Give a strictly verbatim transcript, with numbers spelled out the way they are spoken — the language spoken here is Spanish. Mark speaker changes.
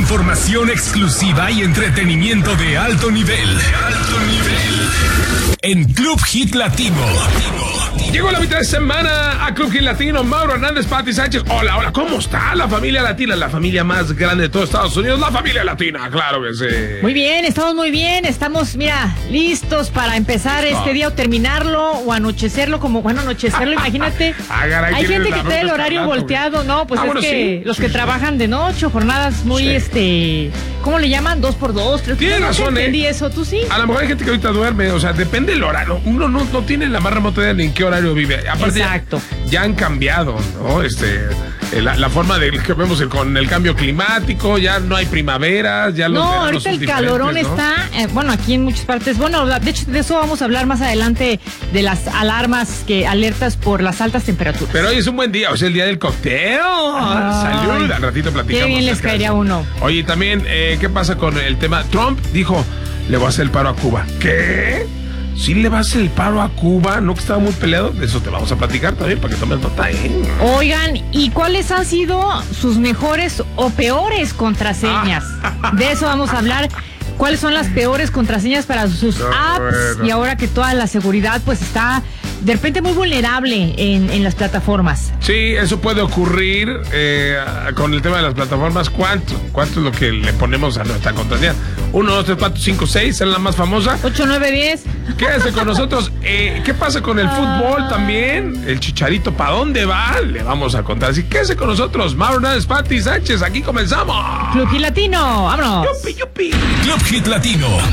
Speaker 1: Información exclusiva y entretenimiento de alto nivel. Alto nivel. En Club Hit Latino.
Speaker 2: Llegó la mitad de semana a Club Hit Latino. Mauro Hernández, Pati Sánchez. Hola, hola, ¿cómo está la familia latina? La familia más grande de todo Estados Unidos, la familia latina, claro que sí.
Speaker 3: Muy bien, estamos muy bien. Estamos, mira, listos para empezar
Speaker 2: Listo.
Speaker 3: este día o terminarlo o anochecerlo, como, bueno, anochecerlo, imagínate.
Speaker 2: Ah, caray,
Speaker 3: Hay
Speaker 2: ¿quién
Speaker 3: gente
Speaker 2: es
Speaker 3: que
Speaker 2: la
Speaker 3: trae el
Speaker 2: Rosa
Speaker 3: horario
Speaker 2: Escarlata,
Speaker 3: volteado, ¿no? Pues
Speaker 2: Ah,
Speaker 3: es
Speaker 2: bueno,
Speaker 3: que
Speaker 2: sí.
Speaker 3: los
Speaker 2: Sí,
Speaker 3: que
Speaker 2: sí,
Speaker 3: trabajan de noche, jornadas muy,
Speaker 2: Sí.
Speaker 3: este, ¿cómo le llaman? Dos por dos, tres.
Speaker 2: Tienes
Speaker 3: no
Speaker 2: razón,
Speaker 3: te
Speaker 2: ¿eh?
Speaker 3: entendí eso, ¿tú sí?
Speaker 2: A lo mejor hay gente que ahorita duerme, o sea, depende del horario. Uno no, no tiene la más remota idea ni en qué horario vive. Aparte,
Speaker 3: Exacto.
Speaker 2: Ya, ya han cambiado, ¿no? Este, eh, la, la forma de que vemos el- con el cambio climático, ya no hay primavera, ya los
Speaker 3: No,
Speaker 2: veranos
Speaker 3: ahorita
Speaker 2: son
Speaker 3: el
Speaker 2: diferentes,
Speaker 3: calorón
Speaker 2: ¿no?
Speaker 3: está, eh, bueno, aquí en muchas partes. Bueno, de hecho, de eso vamos a hablar más adelante, de las alarmas que alertas por las altas temperaturas.
Speaker 2: Pero hoy es un buen día, o sea, el día del cóctel.
Speaker 3: Ay,
Speaker 2: Salud, al ratito platicamos.
Speaker 3: qué bien les
Speaker 2: acerca de
Speaker 3: caería
Speaker 2: eso.
Speaker 3: a uno.
Speaker 2: Oye, también, eh, ¿qué pasa con el tema? Trump dijo, le voy a hacer el paro a Cuba. ¿Qué? ¿Sí le va a hacer el paro a Cuba? ¿No que estaba muy peleado? De eso te vamos a platicar también, para que tomes nota, ¿eh?
Speaker 3: Oigan, ¿y cuáles han sido sus mejores o peores contraseñas? De eso vamos a hablar. ¿Cuáles son las peores contraseñas para sus
Speaker 2: No,
Speaker 3: apps?
Speaker 2: bueno.
Speaker 3: Y ahora que toda la seguridad pues está de repente muy vulnerable en, en las plataformas.
Speaker 2: Sí, eso puede ocurrir eh, con el tema de las plataformas. ¿Cuánto? ¿Cuánto es lo que le ponemos a nuestra contraseña? Uno, dos, tres, cuatro, cinco, seis, es la más famosa.
Speaker 3: ocho, nueve, diez.
Speaker 2: Quédese con nosotros. Eh, ¿Qué pasa con el fútbol también? El Chicharito, ¿para dónde va? Le vamos a contar. Así que quédese con nosotros. Mauro Hernández, Pati Sánchez, aquí comenzamos.
Speaker 3: Club Hit Latino, vámonos.
Speaker 2: Yupi, yupi.
Speaker 1: Club Hit Latino.